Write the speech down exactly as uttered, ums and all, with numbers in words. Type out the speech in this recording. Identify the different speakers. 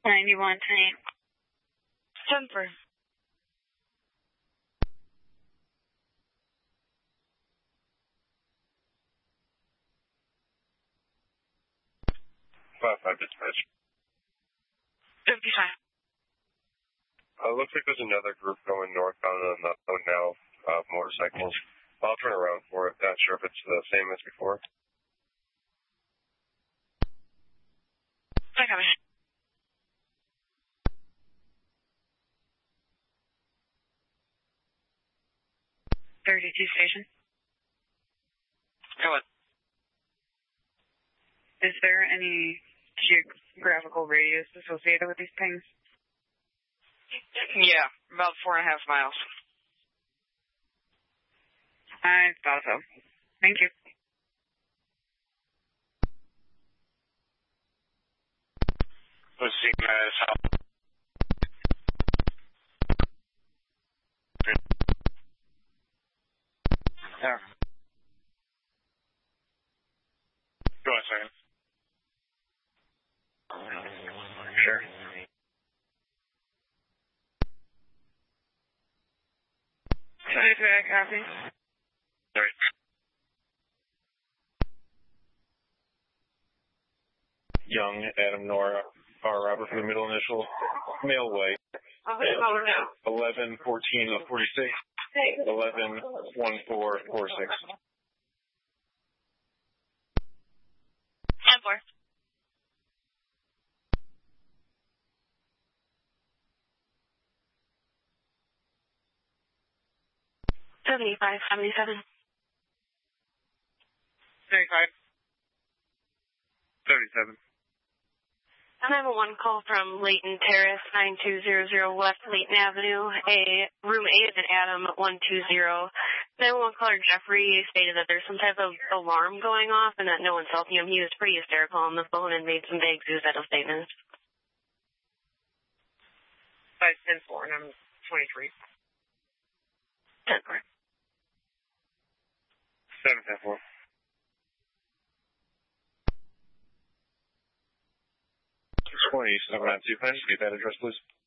Speaker 1: ninety-one ten.
Speaker 2: Denver.
Speaker 3: Five five dispatch.
Speaker 2: fifty-five.
Speaker 3: Uh, looks like there's another group going northbound on the now uh, motorcycles. I'll turn around for it. Not sure if it's the same as before.
Speaker 2: I got it.
Speaker 1: thirty-two station.
Speaker 2: Go ahead.
Speaker 1: Is there any geographical radius associated with these pings?
Speaker 2: Yeah, about four and a half miles.
Speaker 1: I thought so. Thank you.
Speaker 3: Let's see, guys. How...
Speaker 2: There.
Speaker 3: Go on a second. Sure.
Speaker 1: twenty-two, I copy.
Speaker 3: Sorry. Young, Adam, Nora, R. Robert for the middle initial. Male way. eleven fourteen forty-six. eleven one four four six.
Speaker 2: ten four. seventy-five, seventy-seven.
Speaker 1: thirty-five.
Speaker 3: thirty-seven.
Speaker 2: nine one one call from Layton Terrace, nine two zero zero West Layton Avenue, a room eight at Adam one two zero. nine one one caller Jeffrey stated that there's some type of alarm going off and that no one's helping him. He was pretty hysterical on the phone and made some vague suicidal statements.
Speaker 1: five ten four, and I'm twenty-three.
Speaker 2: ten four.
Speaker 3: seven ten four. twenty-seven nine two. Can I just get that address, please?